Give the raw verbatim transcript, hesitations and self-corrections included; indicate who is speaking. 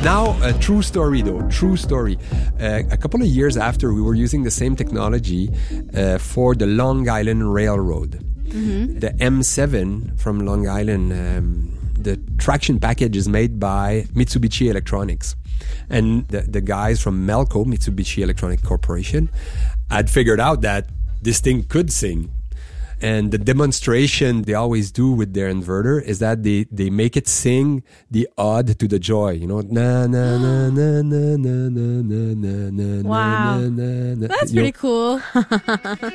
Speaker 1: Now, a true story though, true story. Uh, a couple of years after, we were using the same technology uh, for the Long Island Railroad. Mm-hmm. The M seven from Long Island, um, the traction package is made by Mitsubishi Electronics. And the, the guys from Melco, Mitsubishi Electronic Corporation, had figured out that this thing could sing. And the demonstration they always do with their inverter is that they, they make it sing the ode to the joy. You know, na na na na na na na na na na.
Speaker 2: Wow,
Speaker 1: na, na, na.
Speaker 2: that's
Speaker 1: You
Speaker 2: pretty
Speaker 1: know,
Speaker 2: cool.